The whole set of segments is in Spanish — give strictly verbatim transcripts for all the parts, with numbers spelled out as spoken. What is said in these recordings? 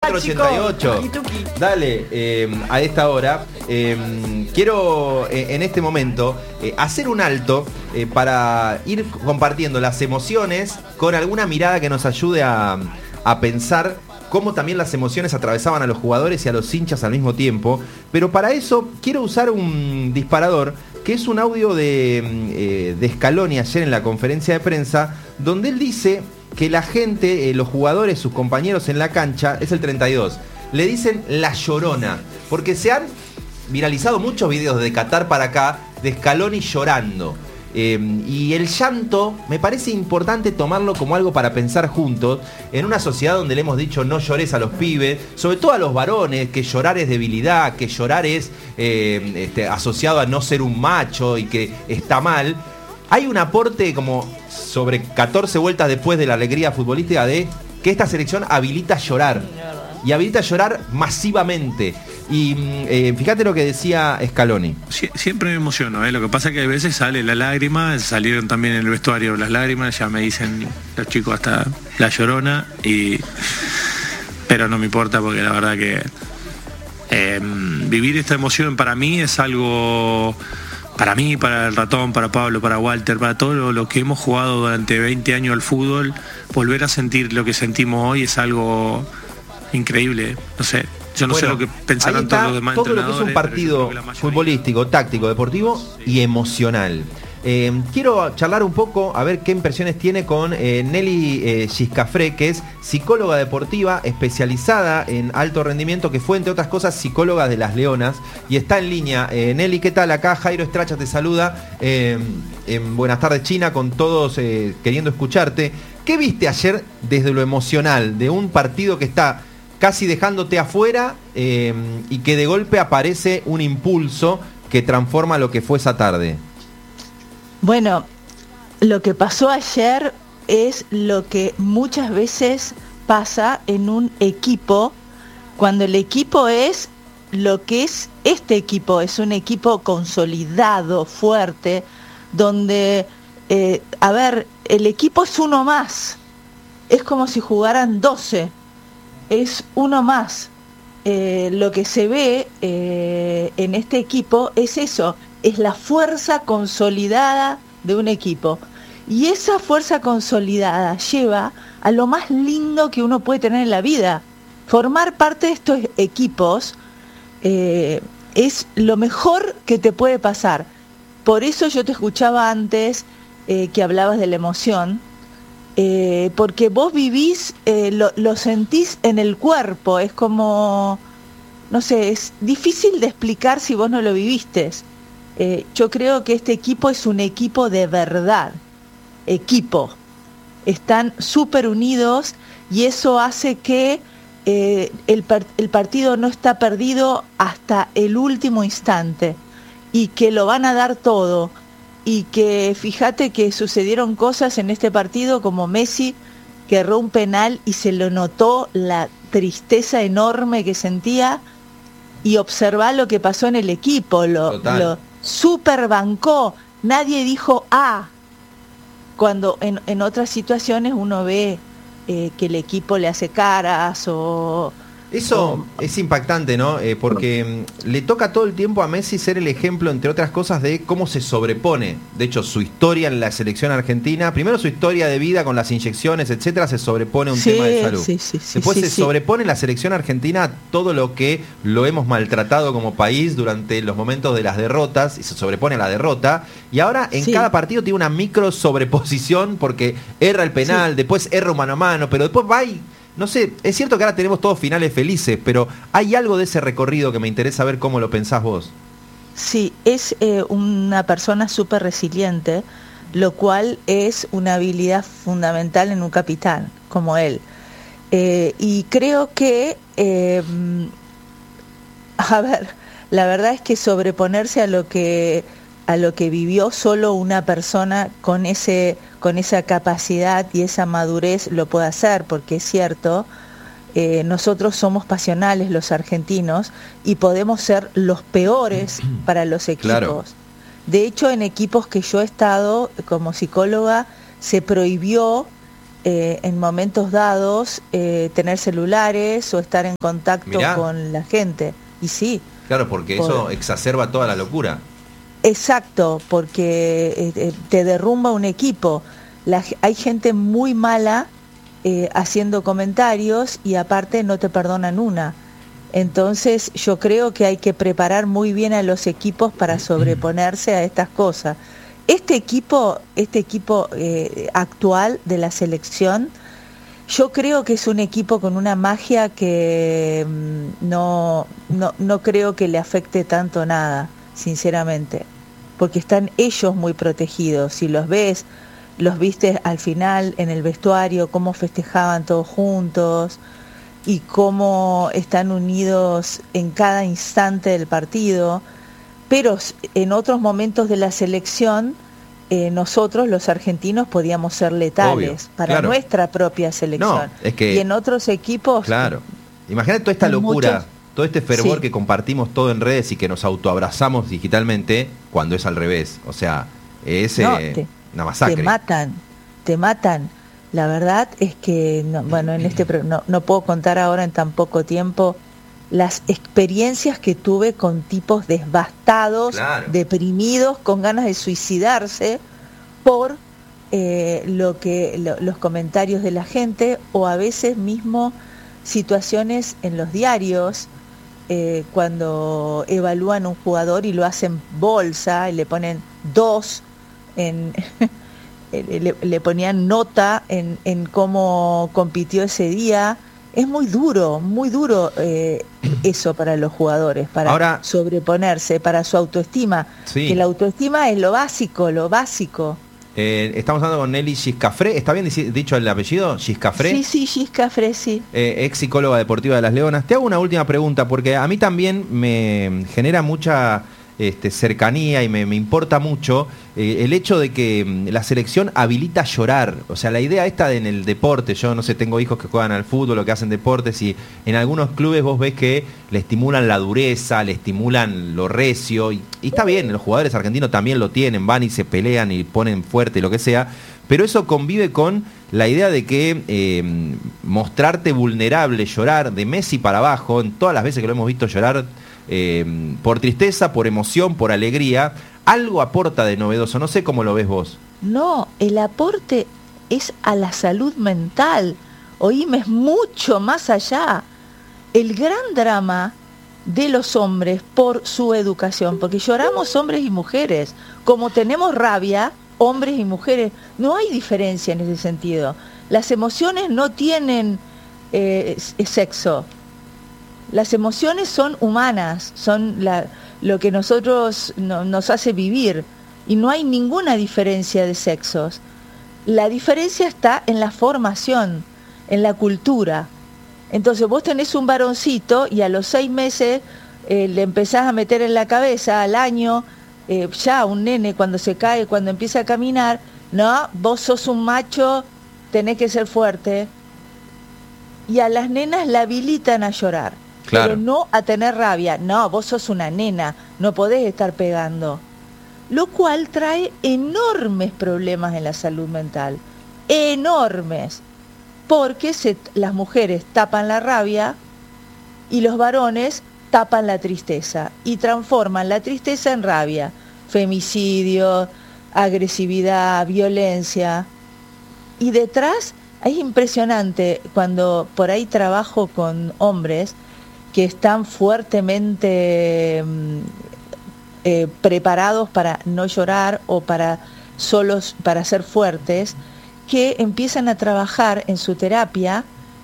cuatro ochenta y ocho. Dale, eh, a esta hora. Eh, quiero eh, en este momento eh, hacer un alto eh, para ir compartiendo las emociones con alguna mirada que nos ayude a, a pensar cómo también las emociones atravesaban a los jugadores y a los hinchas al mismo tiempo. Pero para eso quiero usar un disparador, que es un audio de, eh, de Scaloni ayer en la conferencia de prensa, donde él dice que la gente, eh, los jugadores, sus compañeros en la cancha, es el treinta y dos, le dicen la Llorona, porque se han viralizado muchos videos de Qatar para acá de Scaloni llorando. Eh, y el llanto me parece importante tomarlo como algo para pensar juntos en una sociedad donde le hemos dicho no llores a los pibes, sobre todo a los varones, que llorar es debilidad, que llorar es eh, este, asociado a no ser un macho y que está mal. Hay un aporte como sobre catorce vueltas después de la alegría futbolística de que esta selección habilita llorar y habilita llorar masivamente. Y eh, fíjate lo que decía Scaloni. Sie- siempre me emociono, ¿eh? Lo que pasa es que a veces sale la lágrima, salieron también en el vestuario las lágrimas, ya me dicen los chicos hasta la Llorona, y pero no me importa porque la verdad que eh, vivir esta emoción para mí es algo, para mí, para el Ratón, para Pablo, para Walter, para todos los lo que hemos jugado durante veinte años al fútbol, volver a sentir lo que sentimos hoy es algo increíble, no sé. Yo no bueno, sé lo que pensarán todos los demás todo lo que es un partido futbolístico, táctico, deportivo sí. y emocional. Eh, quiero charlar un poco, a ver qué impresiones tiene con eh, Nelly eh, Giscafré, que es psicóloga deportiva especializada en alto rendimiento, que fue, entre otras cosas, psicóloga de las Leonas, y está en línea. Eh, Nelly, ¿qué tal? Acá Jairo Estracha te saluda. Eh, eh, buenas tardes, China, con todos eh, queriendo escucharte. ¿Qué viste ayer desde lo emocional de un partido que está casi dejándote afuera eh, y que de golpe aparece un impulso que transforma lo que fue esa tarde? Bueno, lo que pasó ayer es lo que muchas veces pasa en un equipo, cuando el equipo es lo que es este equipo, es un equipo consolidado, fuerte, donde, eh, a ver, el equipo es uno más, es como si jugaran doce. Es uno más. Eh, lo que se ve eh, en este equipo es eso, es la fuerza consolidada de un equipo. Y esa fuerza consolidada lleva a lo más lindo que uno puede tener en la vida. Formar parte de estos equipos eh, es lo mejor que te puede pasar. Por eso yo te escuchaba antes eh, que hablabas de la emoción. Eh, porque vos vivís, eh, lo, lo sentís en el cuerpo, es como, no sé, es difícil de explicar si vos no lo viviste. Eh, yo creo que este equipo es un equipo de verdad, equipo, están súper unidos y eso hace que eh, el, el partido no está perdido hasta el último instante y que lo van a dar todo. Y que fíjate que sucedieron cosas en este partido como Messi que erró un penal y se lo notó la tristeza enorme que sentía, y observá lo que pasó en el equipo, lo, lo super bancó, nadie dijo ah, cuando en, en otras situaciones uno ve eh, que el equipo le hace caras o... Eso oh. es impactante, ¿no? Eh, porque mm, le toca todo el tiempo a Messi ser el ejemplo, entre otras cosas, de cómo se sobrepone. De hecho, su historia en la selección argentina, primero su historia de vida con las inyecciones, etcétera, se sobrepone a un sí, tema de salud. Sí, sí, sí, Después sí, se sí. sobrepone en la selección argentina todo lo que lo hemos maltratado como país durante los momentos de las derrotas, y se sobrepone a la derrota. Y ahora en sí. cada partido tiene una micro sobreposición porque erra el penal, sí. después erra un mano a mano, pero después va y... No sé, es cierto que ahora tenemos todos finales felices, pero hay algo de ese recorrido que me interesa ver cómo lo pensás vos. Sí, es eh, una persona súper resiliente, lo cual es una habilidad fundamental en un capitán como él. Eh, y creo que, eh, a ver, la verdad es que sobreponerse a lo que a lo que vivió solo una persona con ese con esa capacidad y esa madurez lo puede hacer, porque es cierto, eh, nosotros somos pasionales los argentinos y podemos ser los peores para los equipos. Claro. De hecho, en equipos que yo he estado como psicóloga se prohibió eh, en momentos dados eh, tener celulares o estar en contacto Mirá. con la gente. Y sí. Claro, porque por... eso exacerba toda la locura. Exacto, porque eh, te derrumba un equipo. La, hay gente muy mala eh, haciendo comentarios y aparte no te perdonan una. Entonces yo creo que hay que preparar muy bien a los equipos para sobreponerse a estas cosas. Este equipo, este equipo eh, actual de la selección, yo creo que es un equipo con una magia que mmm, no, no, no creo que le afecte tanto nada, sinceramente, porque están ellos muy protegidos. Si los ves, los viste al final en el vestuario, cómo festejaban todos juntos y cómo están unidos en cada instante del partido, pero en otros momentos de la selección eh, nosotros los argentinos podíamos ser letales. Obvio, para claro. Nuestra propia selección. No, es que, y en otros equipos... Claro, imagínate toda esta locura, muchos, todo este fervor sí. que compartimos todo en redes y que nos autoabrazamos digitalmente cuando es al revés. O sea, es no, eh, te, una masacre. Te matan, te matan. La verdad es que, no, bueno, en este no, no puedo contar ahora en tan poco tiempo las experiencias que tuve con tipos devastados, claro. deprimidos, con ganas de suicidarse por eh, lo que lo, los comentarios de la gente, o a veces mismo situaciones en los diarios eh, cuando evalúan un jugador y lo hacen bolsa y le ponen dos en le, le ponían nota en, en cómo compitió ese día. Es muy duro, muy duro eh, eso para los jugadores, para Ahora, sobreponerse, para su autoestima. Sí. Que la autoestima es lo básico, lo básico. Eh, estamos hablando con Nelly Giscafré. ¿Está bien dicho el apellido? ¿Giscafré? Sí, sí, Giscafré, sí. Eh, ex psicóloga deportiva de Las Leonas. Te hago una última pregunta, porque a mí también me genera mucha este, cercanía y me, me importa mucho eh, el hecho de que la selección habilita llorar. O sea, la idea esta de en el deporte, yo no sé, tengo hijos que juegan al fútbol o que hacen deportes, y en algunos clubes vos ves que le estimulan la dureza, le estimulan lo recio, y, y está bien, los jugadores argentinos también lo tienen, van y se pelean y ponen fuerte, lo que sea, pero eso convive con la idea de que eh, mostrarte vulnerable, llorar de Messi para abajo, en todas las veces que lo hemos visto llorar, Eh, por tristeza, por emoción, por alegría, algo aporta de novedoso. No sé cómo lo ves vos. No, el aporte es a la salud mental. Oíme, es mucho más allá. El gran drama de los hombres por su educación, porque lloramos hombres y mujeres. Como tenemos rabia, hombres y mujeres, no hay diferencia en ese sentido. Las emociones no tienen eh, sexo. Las emociones son humanas, son la, lo que nosotros no, nos hace vivir, y no hay ninguna diferencia de sexos. La diferencia está en la formación, en la cultura. Entonces vos tenés un varoncito y a los seis meses eh, le empezás a meter en la cabeza, al año, eh, ya un nene cuando se cae, cuando empieza a caminar, no, vos sos un macho, tenés que ser fuerte. Y a las nenas la habilitan a llorar. Claro. Pero no a tener rabia. No, vos sos una nena, no podés estar pegando. Lo cual trae enormes problemas en la salud mental. Enormes. Porque se, las mujeres tapan la rabia y los varones tapan la tristeza. Y transforman la tristeza en rabia. Femicidio, agresividad, violencia. Y detrás es impresionante cuando por ahí trabajo con hombres que están fuertemente eh, preparados para no llorar o para solos, para ser fuertes, que empiezan a trabajar en su terapia,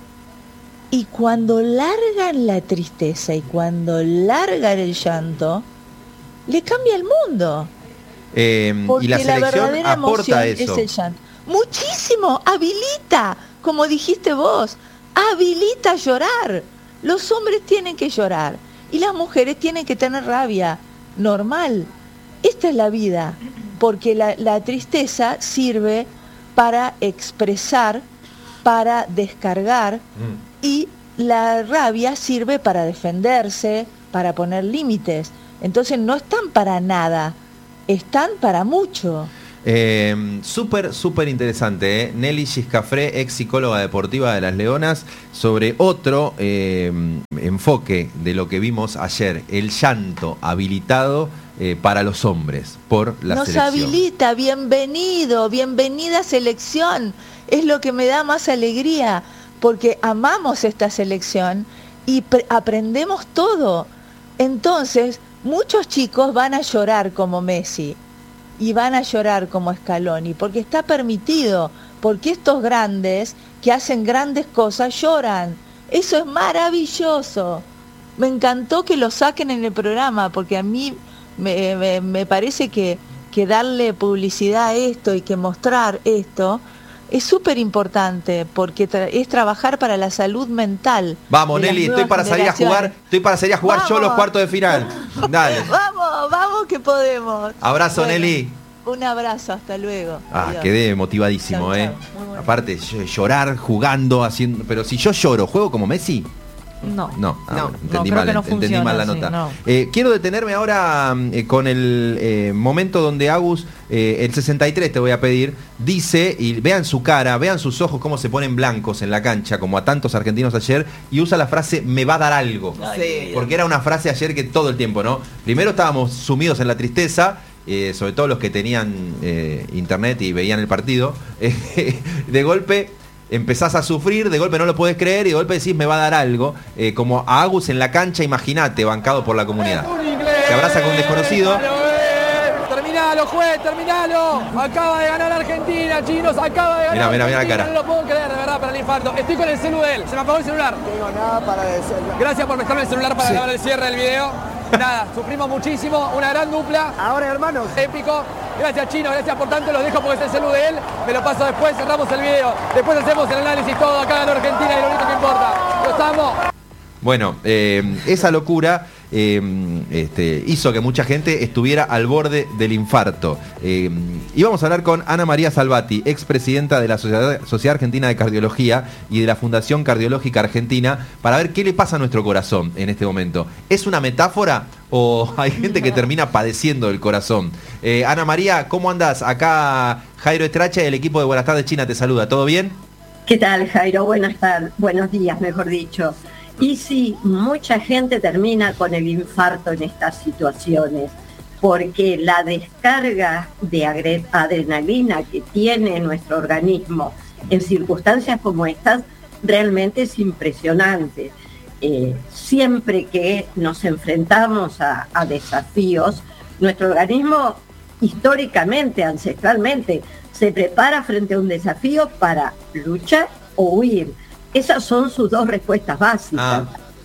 y cuando largan la tristeza y cuando largan el llanto, le cambia el mundo. Eh, y la selección la aporta eso. Es el llanto. Muchísimo, habilita, como dijiste vos, habilita a llorar. Los hombres tienen que llorar y las mujeres tienen que tener rabia, normal. Esta es la vida, porque la, la tristeza sirve para expresar, para descargar, mm. y la rabia sirve para defenderse, para poner límites. Entonces no están para nada, están para mucho. Eh, súper, súper interesante, ¿eh? Nelly Giscafré, ex psicóloga deportiva de las Leonas, sobre otro eh, enfoque de lo que vimos ayer, el llanto habilitado eh, para los hombres por la Nos selección. habilita, bienvenido, bienvenida selección. Es lo que me da más alegría, porque amamos esta selección y aprendemos todo. Entonces, muchos chicos van a llorar como Messi y van a llorar como Scaloni, porque está permitido, porque estos grandes que hacen grandes cosas lloran. Eso es maravilloso. Me encantó que lo saquen en el programa, porque a mí me, me, me parece que, que darle publicidad a esto y que mostrar esto es súper importante, porque tra- es trabajar para la salud mental. Vamos, Nelly, estoy para salir a jugar, estoy para salir a jugar Vamos. yo los cuartos de final. Dale. Vamos, vamos que podemos. Abrazo, Bueno, Nelly. Un abrazo, hasta luego. Ah, Adiós. quedé motivadísimo, Chau, eh. chau. Muy bueno. Aparte, ll- llorar, jugando, haciendo. Pero si yo lloro, ¿juego como Messi? No, No, ah, no, bueno, no, entendí creo mal, que no entendí funciona mal la así, nota. no. Eh, quiero detenerme ahora eh, con el eh, momento donde Agus, eh, el sesenta y tres te voy a pedir, dice, y vean su cara, vean sus ojos cómo se ponen blancos en la cancha, como a tantos argentinos ayer, y usa la frase, me va a dar algo. Sí. Porque era una frase ayer que todo el tiempo, ¿no? Primero estábamos sumidos en la tristeza, eh, sobre todo los que tenían eh, internet y veían el partido, eh, de golpe empezás a sufrir, de golpe no lo podés creer y de golpe decís me va a dar algo, eh, como a Agus en la cancha, imagínate, bancado por la comunidad. Se abraza con un desconocido. Terminalo, juez, terminalo. Acaba de ganar Argentina, chinos, acaba de ganar. Mirá, mirá, mirá la Argentina, cara. No lo puedo creer, de verdad, para el infarto. Estoy con el celu de él, se me apagó el celular. No tengo nada para decirle. Gracias por prestarme el celular para grabar el cierre del video. Nada, sufrimos muchísimo, una gran dupla. Ahora, hermanos, Épico. Gracias, Chino, gracias por tanto. Los dejo porque es el celu de él. Me lo paso después, cerramos el video. Después hacemos el análisis todo. Acá ganó Argentina y lo único que importa. Los amo. Bueno, eh, esa locura eh, este, hizo que mucha gente estuviera al borde del infarto. Eh, y vamos a hablar con Ana María Salvati, expresidenta de la Sociedad, Sociedad Argentina de Cardiología y de la Fundación Cardiológica Argentina, para ver qué le pasa a nuestro corazón en este momento. ¿Es una metáfora o hay gente que termina padeciendo del corazón? Eh, Ana María, ¿cómo andás? Acá Jairo Estracha, el equipo de Buenas Tardes China, te saluda. ¿Todo bien? ¿Qué tal, Jairo? Buenas tardes, buenos días, mejor dicho. Y sí, mucha gente termina con el infarto en estas situaciones, porque la descarga de agre- adrenalina que tiene nuestro organismo en circunstancias como estas realmente es impresionante. Eh, siempre que nos enfrentamos a, a desafíos, nuestro organismo históricamente, ancestralmente, se prepara frente a un desafío para luchar o huir. Esas son sus dos respuestas básicas. Ah.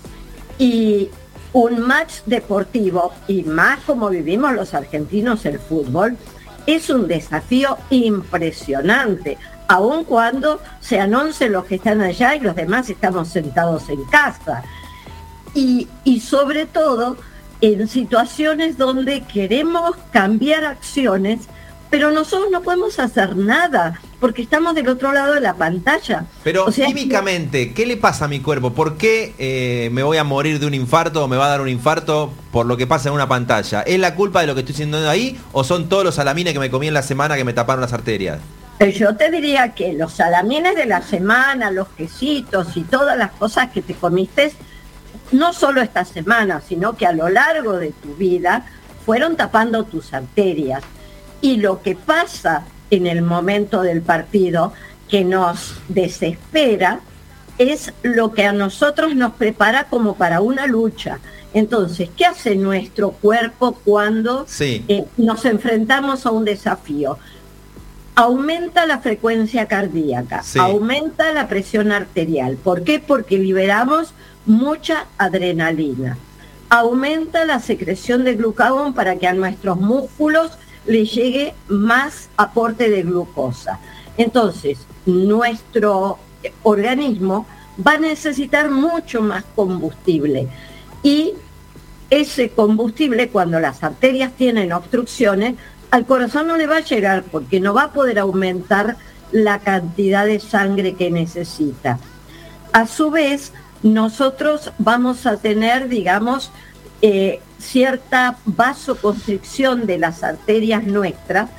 Y un match deportivo, y más como vivimos los argentinos el fútbol, es un desafío impresionante, aun cuando sean once los que están allá y los demás estamos sentados en casa. Y, y sobre todo en situaciones donde queremos cambiar acciones, pero nosotros no podemos hacer nada, porque estamos del otro lado de la pantalla. Pero O sea, químicamente, ¿qué le pasa a mi cuerpo? ¿Por qué eh, me voy a morir de un infarto o me va a dar un infarto por lo que pasa en una pantalla? ¿Es la culpa de lo que estoy haciendo ahí o son todos los salamines que me comí en la semana que me taparon las arterias? Yo te diría que los salamines de la semana, los quesitos y todas las cosas que te comiste, no solo esta semana, sino que a lo largo de tu vida, fueron tapando tus arterias. Y lo que pasa en el momento del partido, que nos desespera, es lo que a nosotros nos prepara como para una lucha. Entonces, ¿qué hace nuestro cuerpo cuando Sí. eh, nos enfrentamos a un desafío? Aumenta la frecuencia cardíaca, Sí. aumenta la presión arterial. ¿Por qué? Porque liberamos mucha adrenalina. Aumenta la secreción de glucagón para que a nuestros músculos le llegue más aporte de glucosa. Entonces, nuestro organismo va a necesitar mucho más combustible. Y ese combustible, cuando las arterias tienen obstrucciones, al corazón no le va a llegar porque no va a poder aumentar la cantidad de sangre que necesita. A su vez, nosotros vamos a tener, digamos, eh, cierta vasoconstricción de las arterias nuestras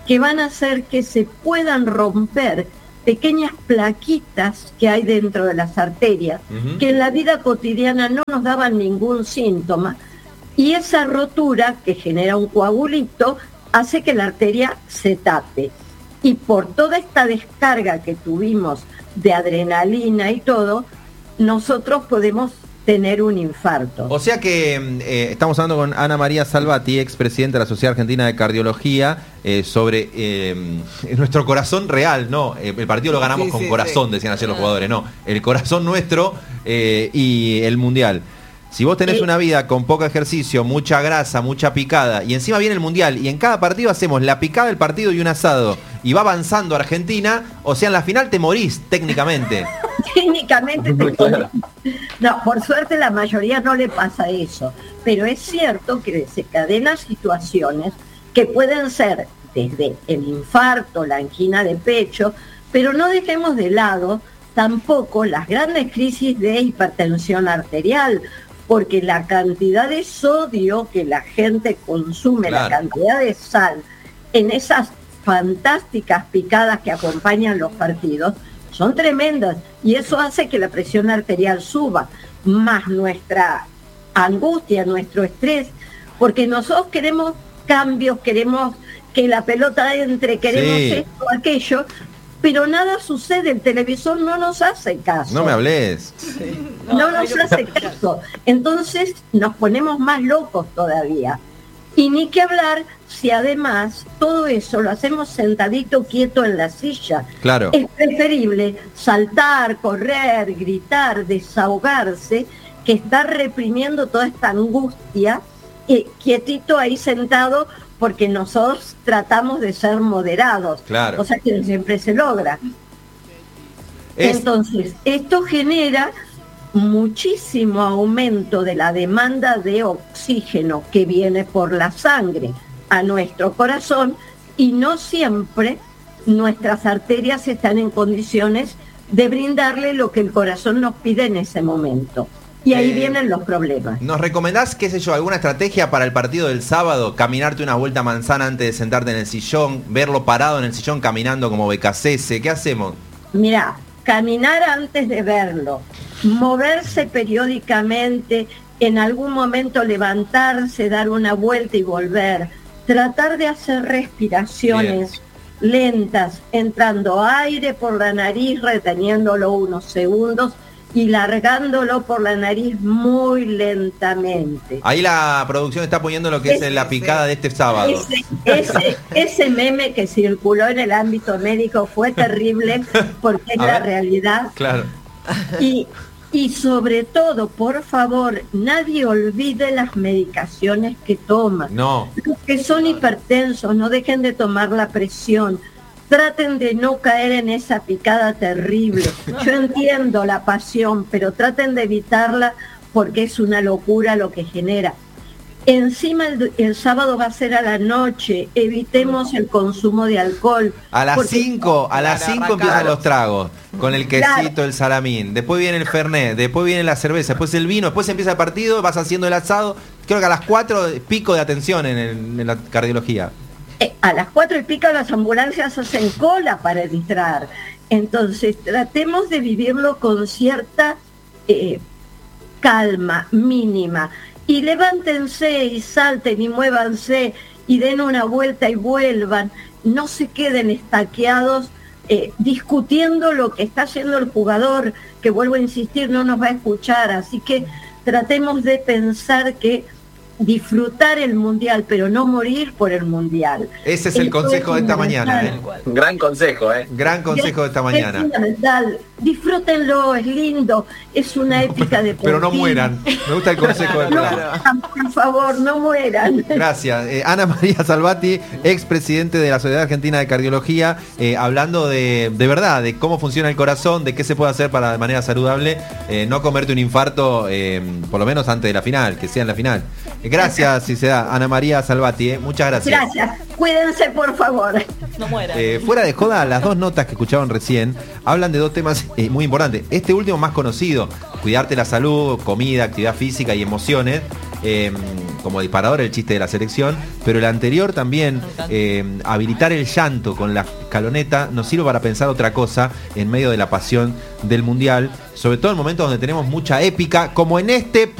que van a hacer que se puedan romper pequeñas plaquitas que hay dentro de las arterias, uh-huh. que en la vida cotidiana no nos daban ningún síntoma, y esa rotura que genera un coagulito hace que la arteria se tape. Y por toda esta descarga que tuvimos de adrenalina y todo, nosotros podemos tener un infarto. O sea que eh, estamos hablando con Ana María Salvati, expresidenta de la Sociedad Argentina de Cardiología, eh, sobre eh, nuestro corazón real, ¿no? Eh, el partido lo ganamos sí, con sí, corazón, sí. decían ayer los jugadores, no. El corazón nuestro eh, y el mundial. Si vos tenés una vida con poco ejercicio, mucha grasa, mucha picada, y encima viene el mundial, y en cada partido hacemos la picada del partido y un asado, y va avanzando Argentina, o sea, en la final te morís, técnicamente. Técnicamente te morís. No, por suerte la mayoría no le pasa eso, pero es cierto que desencadena situaciones que pueden ser desde el infarto, la angina de pecho, pero no dejemos de lado tampoco las grandes crisis de hipertensión arterial, porque la cantidad de sodio que la gente consume, claro. la cantidad de sal en esas fantásticas picadas que acompañan los partidos, son tremendas, y eso hace que la presión arterial suba, más nuestra angustia, nuestro estrés, porque nosotros queremos cambios, queremos que la pelota entre, queremos sí. esto, aquello, pero nada sucede, el televisor no nos hace caso. No me hables. Sí. No, no nos hace caso. Entonces nos ponemos más locos todavía. Y ni que hablar si además todo eso lo hacemos sentadito, quieto en la silla. Claro. Es preferible saltar, correr, gritar, desahogarse, que estar reprimiendo toda esta angustia, eh, quietito ahí sentado, porque nosotros tratamos de ser moderados, claro. cosa que siempre se logra. Es... Entonces, esto genera muchísimo aumento de la demanda de oxígeno que viene por la sangre a nuestro corazón, y no siempre nuestras arterias están en condiciones de brindarle lo que el corazón nos pide en ese momento. Y ahí eh, vienen los problemas. ¿Nos recomendás, qué sé yo, alguna estrategia para el partido del sábado? Caminarte una vuelta manzana antes de sentarte en el sillón, verlo parado en el sillón caminando como Becasese. ¿Qué hacemos? Mirá, caminar antes de verlo, moverse periódicamente, en algún momento levantarse, dar una vuelta y volver, tratar de hacer respiraciones Bien. lentas, entrando aire por la nariz, reteniéndolo unos segundos y largándolo por la nariz muy lentamente. Ahí la producción está poniendo lo que ese, es la picada de este sábado. Ese, ese, ese meme que circuló en el ámbito médico fue terrible, porque es la realidad. Claro. Y, y sobre todo, por favor, nadie olvide las medicaciones que toman. No. Los que son hipertensos, no dejen de tomar la presión. Traten de no caer en esa picada terrible. Yo entiendo la pasión, pero traten de evitarla, porque es una locura lo que genera. Encima el, el sábado va a ser a la noche, evitemos el consumo de alcohol. A las cinco, a las cinco empiezan los tragos, con el quesito, claro. el salamín, después viene el fernet, después viene la cerveza, después el vino, después empieza el partido, vas haciendo el asado. Creo que a las cuatro pico de atención en, el, en la cardiología. Eh, a las cuatro y pico las ambulancias hacen cola para entrar. Entonces tratemos de vivirlo con cierta eh, calma mínima. Y levántense y salten y muévanse y den una vuelta y vuelvan. No se queden estaqueados eh, discutiendo lo que está haciendo el jugador, que vuelvo a insistir, no nos va a escuchar. Así que tratemos de pensar que disfrutar el mundial, pero no morir por el mundial. Ese es el Esto consejo es de esta mañana. ¿eh? Gran consejo, ¿eh? Gran consejo de esta mañana. Es fundamental. Disfrútenlo, es lindo, es una épica de Pero no mueran. Me gusta el consejo de no, por favor, no mueran. Gracias. Eh, Ana María Salvati, expresidente de la Sociedad Argentina de Cardiología, eh, hablando de, de verdad, de cómo funciona el corazón, de qué se puede hacer para de manera saludable, eh, no comerte un infarto, eh, por lo menos antes de la final, que sea en la final. Gracias, si se da, Ana María Salvati, ¿eh? Muchas gracias. Gracias, cuídense por favor. No mueran. Eh, fuera de joda, las dos notas que escucharon recién hablan de dos temas eh, muy importantes. Este último más conocido, cuidarte la salud, comida, actividad física y emociones. eh, como disparador el chiste de la selección, pero el anterior también, eh, habilitar el llanto con la escaloneta, nos sirve para pensar otra cosa en medio de la pasión del Mundial, sobre todo en momentos donde tenemos mucha épica, como en este